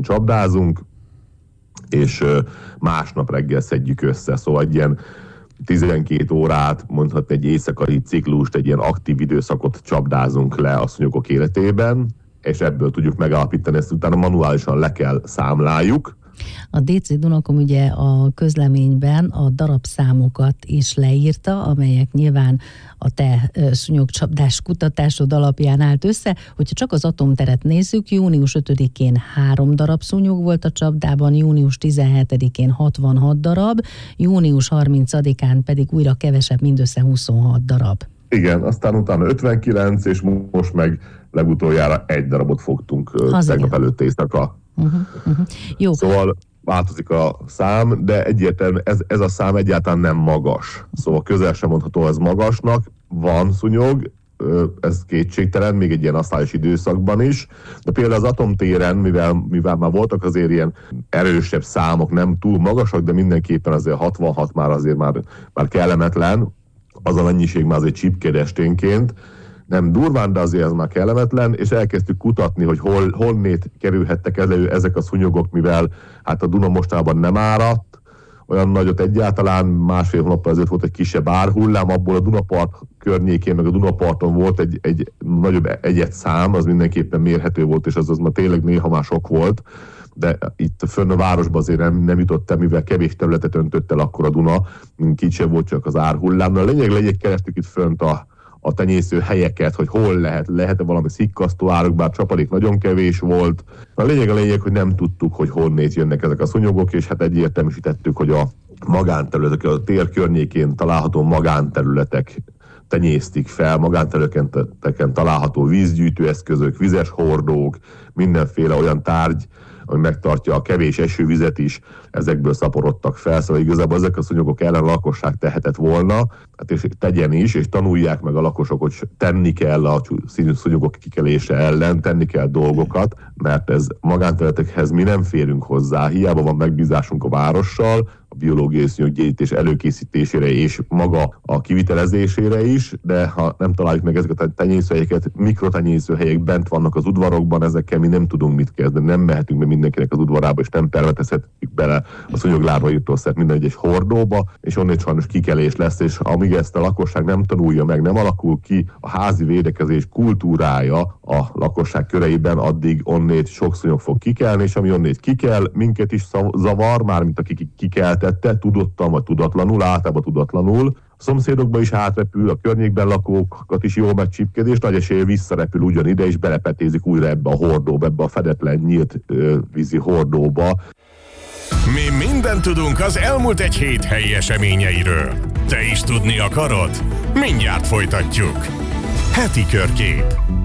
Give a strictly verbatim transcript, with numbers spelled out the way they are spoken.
csapdázunk, és másnap reggel szedjük össze. Szóval egy ilyen tizenkét órát, mondhatni egy éjszakai ciklust, egy ilyen aktív időszakot csapdázunk le a szúnyogok életében, és ebből tudjuk megállapítani, ezt utána manuálisan le kell számláljuk. A dé cé Dunakom ugye a közleményben a darabszámokat is leírta, amelyek nyilván a te szúnyogcsapdás kutatásod alapján állt össze. Hogyha csak az atomteret nézzük, június ötödikén három darab szúnyog volt a csapdában, június tizenhetedikén hatvanhat darab, június harmincadikán pedig újra kevesebb, mindössze huszonhat darab. Igen, aztán utána ötvenkilenc, és most meg legutoljára egy darabot fogtunk az tegnap igen. előtt éjszaka. Uh-huh, uh-huh. Jó. Szóval változik a szám, de egyértelműen ez, ez a szám egyáltalán nem magas. Szóval közel sem mondható ez magasnak. Van szúnyog, ez kétségtelen, még egy ilyen asztályos időszakban is, de például az atomtéren, mivel, mivel már voltak azért ilyen erősebb számok, nem túl magasak, de mindenképpen azért hatvanhat már azért már, már kellemetlen, az a mennyiség már azért csipkéd esténként, nem durván, de azért ez már kellemetlen, és elkezdtük kutatni, hogy hol, honnét kerülhettek elő ezek a szúnyogok, mivel hát a Duna mostában nem áradt, olyan nagyot egyáltalán, másfél hónappal ezelőtt volt egy kisebb árhullám, abból a Dunapart környékén, meg a Dunaparton volt egy, egy nagyobb egyet szám, az mindenképpen mérhető volt, és az, az már tényleg néha már sok volt, de itt fönn a városban azért nem, nem jutott el, mivel kevés területet öntött el akkor a Duna, kisebb volt csak az árhullám. De a lényeg, lényeg kerestük itt fönt a a tenyésző helyeket, hogy hol lehet, lehet-e valami szikkasztó árok, bár csapadék nagyon kevés volt. A lényeg a lényeg, hogy nem tudtuk, hogy honnét jönnek ezek a szúnyogok, és hát egyértelműsítettük, hogy a magánterületek, a tér környékén található magánterületek tenyésztik fel, magánterületeken található vízgyűjtőeszközök, vizes hordók, mindenféle olyan tárgy, ami megtartja a kevés esővizet is, ezekből szaporodtak fel, szóval igazából ezek a szúnyogok ellen a lakosság tehetett volna, hát és tegyen is, és tanulják meg a lakosok, hogy tenni kell a szúnyogok kikelése ellen, tenni kell dolgokat, mert ez magánterületekhez mi nem férünk hozzá, hiába van megbízásunk a várossal, a biológiai szúnyoggyérítés előkészítésére és maga a kivitelezésére is, de ha nem találjuk meg ezeket a tenyészőhelyeket, mikrotenyészőhelyek bent vannak az udvarokban, ezekkel mi nem tudunk mit kezdeni, nem mehetünk be mindenkinek az udvarába, és nem permetezhetjük bele a szúnyoglárva írtószert minden egyes hordóba, és onnél sajnos kikelés lesz, és amíg ezt a lakosság nem tanulja meg, nem alakul ki a házi védekezés kultúrája a lakosság köreiben, addig onnét sok szúnyog fog kikelni, és ami onnét kikel, minket is zavar, mármint aki kikeltette, tudottan vagy tudatlanul, általában tudatlanul, a szomszédokba is átrepül, a környékben lakókat is jól megcsípked, és nagy esélye visszarepül ugyanide, és belepetézik újra ebbe a hordóba, ebbe a fedetlen, nyílt ö, vízi hordóba. Mi mindent tudunk az elmúlt egy hét helyi eseményeiről. Te is tudni akarod? Mindjárt folytatjuk. Heti körkép.